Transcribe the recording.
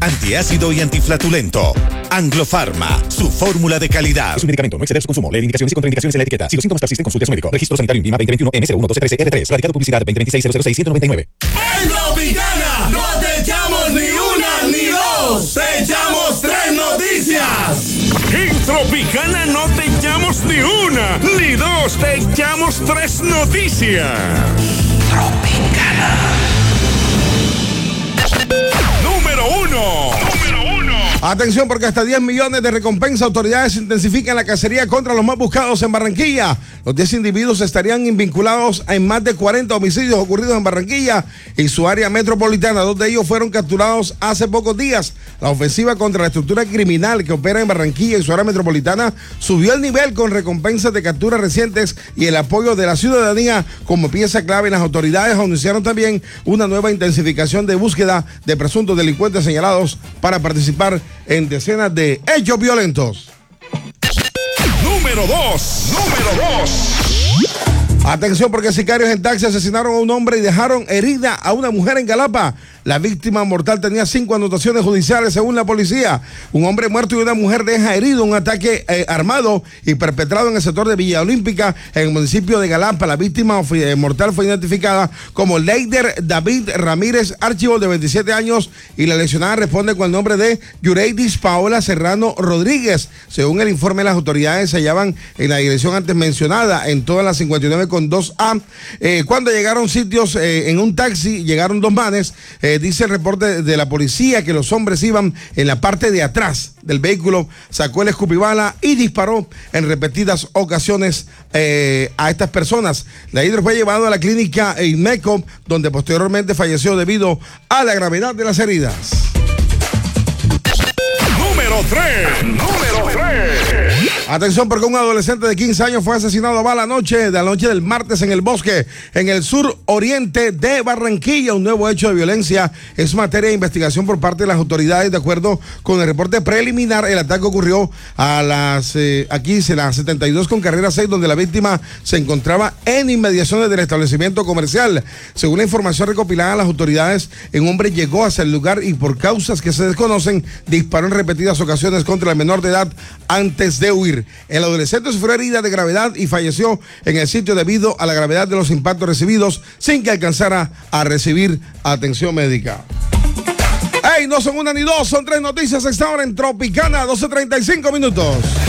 antiácido y antiflatulento. Anglofarma, su fórmula de calidad. Es un medicamento, no exceder su consumo. Lee indicaciones y contraindicaciones en la etiqueta. Si los síntomas persisten, consulte a su médico. Registro sanitario INVIMA 2021 M011213R3. Radicado publicidad 2026-006-199. En Tropicana no te echamos ni una ni dos, te echamos 3 noticias. En Tropicana no te echamos ni una ni dos, te echamos 3 noticias. Tropicana. Número uno. Atención, porque hasta 10 millones de recompensa. Autoridades intensifican la cacería contra los más buscados en Barranquilla. Los 10 individuos estarían vinculados en más de 40 homicidios ocurridos en Barranquilla y su área metropolitana. 2 de ellos fueron capturados hace pocos días. La ofensiva contra la estructura criminal que opera en Barranquilla y su área metropolitana subió el nivel con recompensas de capturas recientes y el apoyo de la ciudadanía como pieza clave. Las autoridades anunciaron también una nueva intensificación de búsqueda de presuntos delincuentes señalados para participar en decenas de hechos violentos. Número 2. Atención, porque sicarios en taxi asesinaron a un hombre y dejaron herida a una mujer en Galapa. La víctima mortal tenía 5 anotaciones judiciales según la policía. Un hombre muerto y una mujer deja herido un ataque armado y perpetrado en el sector de Villa Olímpica en el municipio de Galapa. La víctima mortal fue identificada como Leider David Ramírez Archibald, de 27 años, y la lesionada responde con el nombre de Yureidis Paola Serrano Rodríguez. Según el informe, las autoridades se hallaban en la dirección antes mencionada, en todas las 59 con 2A. Cuando llegaron sitios en un taxi, llegaron 2 manes. Dice el reporte de la policía que los hombres iban en la parte de atrás del vehículo, sacó el escupibala y disparó en repetidas ocasiones a estas personas. La hidro fue llevado a la clínica Inmeco, donde posteriormente falleció debido a la gravedad de las heridas. Número 3. Atención, porque un adolescente de 15 años fue asesinado a bala la noche del martes en el bosque, en el sur oriente de Barranquilla. Un nuevo hecho de violencia es materia de investigación por parte de las autoridades. De acuerdo con el reporte preliminar, el ataque ocurrió a las 72 con carrera 6, donde la víctima se encontraba en inmediaciones del establecimiento comercial. Según la información recopilada, las autoridades, un hombre llegó hacia el lugar y por causas que se desconocen, disparó en repetidas ocasiones contra el menor de edad antes de huir. El adolescente sufrió herida de gravedad y falleció en el sitio debido a la gravedad de los impactos recibidos sin que alcanzara a recibir atención médica. ¡Ey! No son una ni dos, son 3 noticias a esta hora en Tropicana, 12:35 minutos.